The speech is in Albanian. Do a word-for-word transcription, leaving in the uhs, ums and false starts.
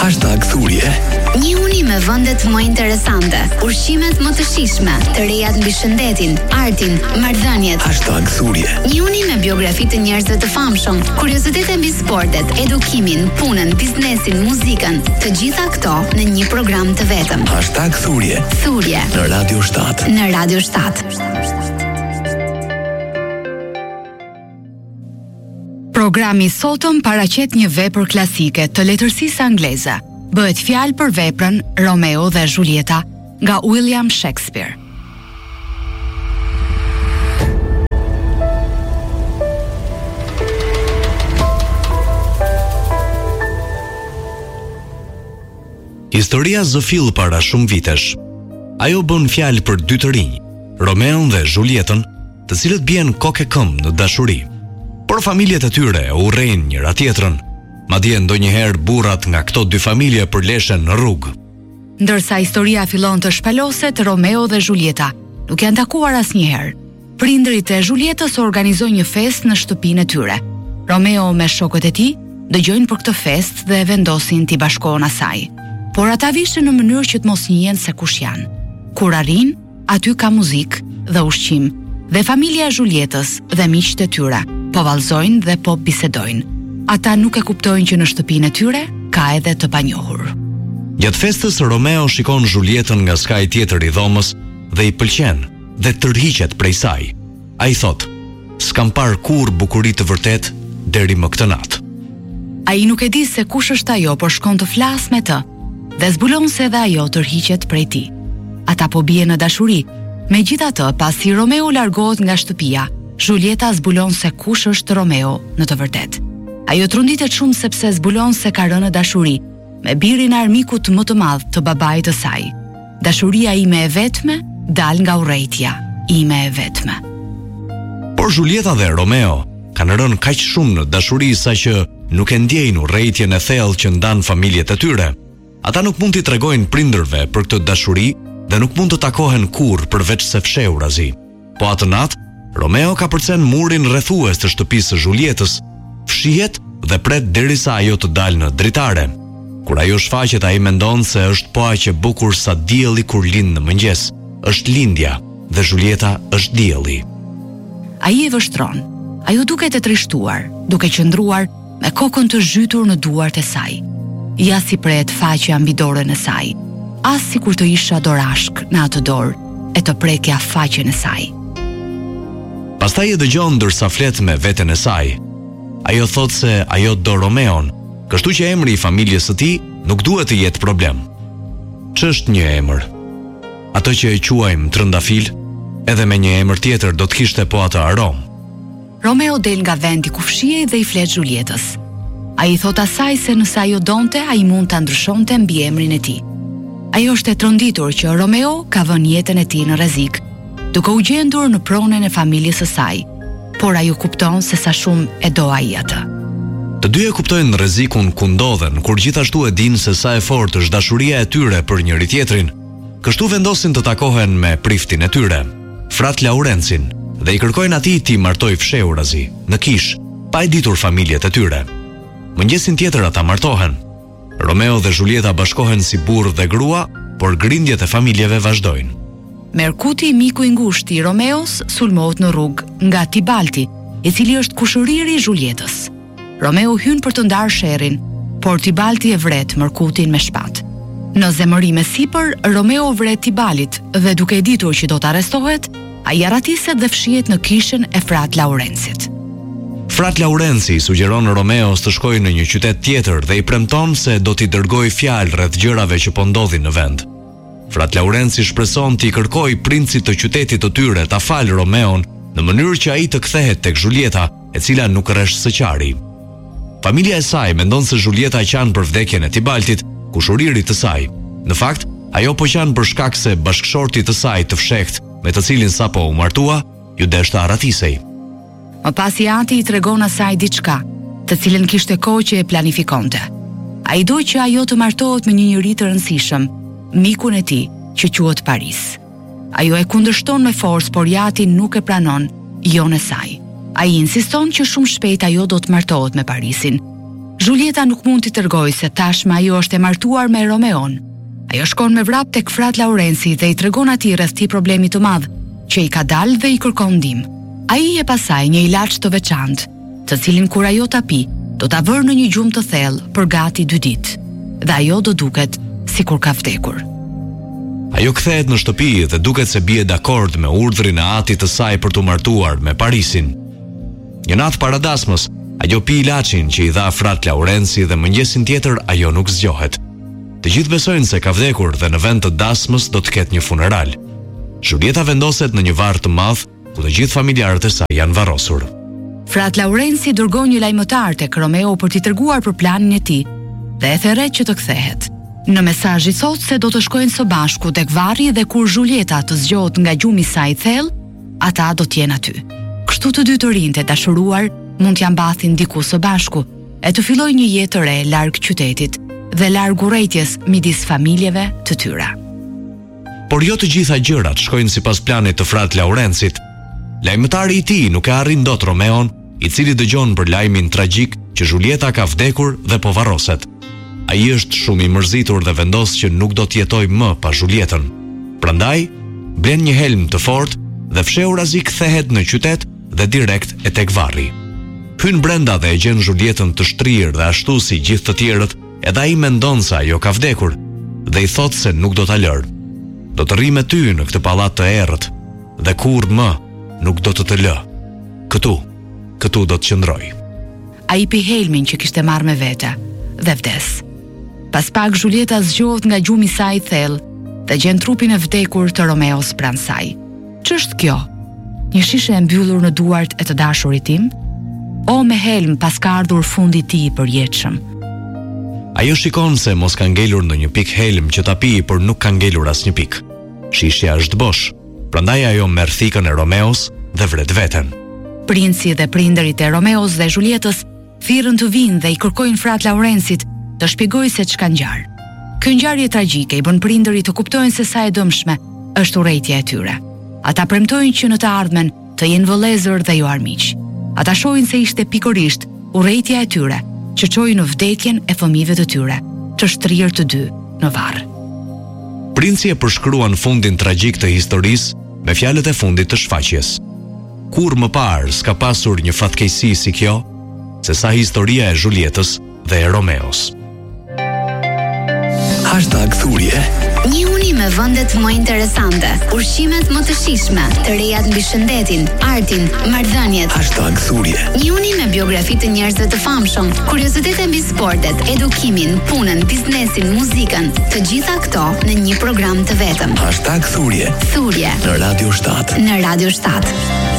Hashtag thurje. Njihuni me vendet më interesante, ushqimet më të shijshme, të rejat mbi shëndetin, artin, marrëdhëniet. Hashtag thurje. Njihuni me biografi të njerëzve të famshëm, kuriozitete mbi sportet, edukimin, punën, biznesin, muzikën, të gjitha këto në një program të vetëm. Hashtag thurje. Thurje Në Radio shtat. Në Radio shtat. Programi sotëm paraqet një vepër klasike të letërsisë angleze. Bëhet fjalë për veprën Romeo dhe Julieta nga William Shakespeare. Historia zëfill para shumë vitesh. Ajo bën fjalë për dy të rinj, Romeon dhe Julietën, të cilët bien kokë e këmbë në dashuri. Por familjet e tyre u urrejnë njëra tjetrën, madje ndonjëherë burrat nga këto dy familje përleshen në rrugë. Ndërsa historia fillon të shpaloset, Romeo dhe Julieta nuk janë takuar asnjëherë. Prindërit e Julietës organizojnë një festë në shtëpinë e tyre. Romeo me shokët e tij dëgjojnë për këtë festë dhe vendosin t'i bashkohen asaj. Por ata vishin në mënyrë që të mos njihen se kush janë. Kur arrin, aty ka muzikë dhe ushqim, dhe familja e Julietës dhe miqtë e tyre po vallëzojnë dhe po bisedojnë. Ata nuk e kuptojnë që në shtëpinë e tyre ka edhe të panjohur. Gjatë festës, Romeo shikon Julietën nga skaj tjetër i dhomës dhe i pëlqen dhe tërhiqet prej saj. Ai thot: "S'kam parë kur bukuri të vërtet deri më këtë natë." Ai nuk e di se kush është ajo, por shkon të flas me të dhe zbulon se edhe ajo tërhiqet prej tij. Ata po bien në dashuri. Megjithatë, pasi Romeo largohet nga shtëpia, Julieta zbulon se kush është Romeo në të vërtetë. Ajo trunditet shumë sepse zbulon se ka rënë në dashuri me birin e armikut më të madh të babait të saj. Dashuria ime e vetme dal nga urrejtja ime e vetme. Por Julieta dhe Romeo kanë rënë kaq shumë në dashuri saqë nuk e ndjejnë urrejtjen e thellë që ndan familjet e tyre. Ata nuk mund t'i tregojnë prindërve për këtë dashuri dhe nuk mund të takohen kurrë përveç se fshehurazi. Po atë natë, Romeo ka përcen murin rrethues të shtëpisë së Julietës, fshihet dhe pret derisa ajo të dalë në dritare. Kur ajo shfaqet, ai mendon se është po aq e bukur sa dielli kur lind në mëngjes. Është lindja dhe Julieta është dielli. Ai e vështron. Ajo duket e trishtuar, duke qëndruar me kokën të zhytur në duart e saj. Ja si pret faqja mbi dorën e saj, as si kur të isha dorashk në atë dorë e të prekja faqen e saj. Pastaj e dëgjon ndërsa flet me veten e saj. Ajo thot se ajo do Romeon, kështu që emri i familjes së tij nuk duhet të jetë problem. Ç'është një emër? Ato që e quajmë trëndafil, edhe me një emër tjetër do të kishte po atë aromë. Romeo del nga vendi ku fshihej dhe i flet Julietës. Ai thot asaj se nëse ajo donte, ai mund ta ndryshonte mbi emrin e tij. Ajo është e tronditur që Romeo ka vënë jetën e tij në rrezik, duke u gjendur në pronën e familjes së saj, por ajo kupton se sa shumë e do ai atë. Të dy e kuptojnë rrezikun ku ndodhen, kur gjithashtu e dinë se sa e fortë është dashuria e tyre për njëri tjetrin. Kështu vendosin të takohen me priftin e tyre, Frat Laurencin, dhe i kërkojnë atij t'i martoj fshehurazi në kish, pa e ditur familjet e tyre. Mëngjesin tjetër ata martohen. Romeo dhe Julieta bashkohen si burr dhe grua, por grindjet e familjeve vazhdojnë. Merkuti, miku i ngushtë i Romeos, sulmohet në rrugë nga Tibalti, i cili është kushëriri i Julietës. Romeo hyn për të ndarë sherrin, por Tibalti e vret Merkutin me shpatë. Në zemërim e sipër, Romeo vret Tibalit dhe duke ditur që do të arrestohet, ai arratiset dhe fshihet në kishën e Frat Laurencit. Frat Laurenci sugjeron Romeos të shkojë në një qytet tjetër dhe i premton se do t'i dërgojë fjalë rreth gjërave që po ndodhin në vend. Frat Laurenci shpreson t'i kërkojë princit të qytetit të tyre ta falë Romeon në mënyrë që ai të kthehet tek Julieta, e cila nuk rresh së qari. Familja e saj mendon se Julieta qan për vdekjen e Tibaltit, kushuririt të saj. Në fakt, ajo po qan për shkak se bashkëshorti të saj të fshehtë, me të cilin sapo u martua, ju deshte arratisej. Më pasi ati i tregon asaj diçka, të cilën kishte kohë që e planifikonte. Ai doi që ajo të martohet me një njerëz të rëndësishëm, mikun e tij, që quhet Paris. Ajo e kundërshton me forcë, por Jati nuk e pranon, jo në saj. Ai insiston që shumë shpejt ajo do të martohet me Parisin. Julieta nuk mund t'i tërgoj se tashmë ajo është e martuar me Romeon. Ajo shkon me vrap tek frat Laurenci dhe i tregon atij rreth këtij problemi të madh që i ka dalë dhe i kërkon ndihmë. Ai e pasaj një ilaç të veçantë, të cilin kur ajo ta pi, do ta vërë në një gjumë të thellë për gati dy ditë, dhe ajo do duket sikur ka vdekur. Ajo kthehet në shtëpi dhe duket se bie dakord me urdhrin e atit të saj për t'u martuar me Parisin. Një natë para dasmës, ajo pi ilaçin që i dha frat Laurenci dhe mëngjesin tjetër ajo nuk zgjohet. Të gjithë besojnë se ka vdekur dhe në vend të dasmës do të ketë një funeral. Julieta vendoset në një varr të madh ku të gjithë familjarët e saj janë varrosur. Frat Laurenci dërgon një lajmëtar tek Romeo për t'i treguar për planin e tij dhe e theret që të kthehet. Në mesazh i thotë se do të shkojnë së bashku tek varri dhe kur Julieta të zgjohet nga gjumi i saj i thellë, ata do të jenë aty. Kështu të dy të rinjt e dashuruar mund t'ja mbathin diku së bashku e të fillojnë një jetë të re larg qytetit dhe larg urrëties midis familjeve të tyre. Por jo të gjitha gjërat shkojnë sipas planit të frat Laurencit. Lajmëtari i tij nuk e arrin dot Romeon, i cili dëgjon për lajmin tragjik që Julieta ka vdekur dhe po varroset. Ai është shumë i mërzitur dhe vendos që nuk do të jetojë më pa Julietën. Prandaj, blen një helm të fortë dhe fshehur azi kthehet në qytet dhe direkt e tek varri. Hyn brenda dhe e gjen Julietën të shtrirë dhe ashtu si gjithë të tjerët, edhe ai mendon se ajo ka vdekur dhe i thot se nuk do ta lërë. Do të rri me ty në këtë pallat të errët dhe kurrë më nuk do të të lë. Këtu, këtu do të qëndroj. Ai pi helmin që kishte marrë me vete dhe vdes. Pas pak Julieta zgjohet nga gjumi i saj i thellë dhe gjen trupin e vdekur të Romeos pranë saj. Ç'është kjo? Një shishe e mbyllur në duart e të dashurit tim? O me helm pas ka ardhur fundi i tij i përjetshëm. Ajo shikon se mos ka ngelur në një pik helm që ta pi, por nuk ka ngelur as një pik. Shishja është bosh, prandaj ajo merr thikën e Romeos dhe vret veten. Princi dhe prindërit e Romeos dhe Julietës thirrën të vinë dhe i kërkojnë frat Laurencit të shpjegojë se ç'ka ngjarë. Kjo ngjarje tragjike i bën prindërit të kuptojnë se sa e dëmshme është urrëtia e tyre. Ata premtojnë që në të ardhmen të jenë vëllezër dhe jo armiq. Ata shohin se ishte pikërisht urrëtia e tyre që çoi në vdekjen e fëmijëve të tyre, të shtrirë të dy në varr. Princi e përshkruan fundin tragjik të historisë me fjalët e fundit të shfaqjes. Kur më parë s'ka pasur një fatkeqësi si kjo, se sa historia e Julietës dhe e Romeos. Hashtag thurje. Një uni me vendet më interesante, ushqimet më të shijshme, të rejat mbi shëndetin, artin, marrëdhëniet. Hashtag thurje. Një uni me biografi të njerëzve të famshëm, kuriozitete mbi sportet, edukimin, punën, biznesin, muzikën, të gjitha këto në një program të vetëm. Hashtag thurje. Thurje Në Radio shtat. në Radio shtat.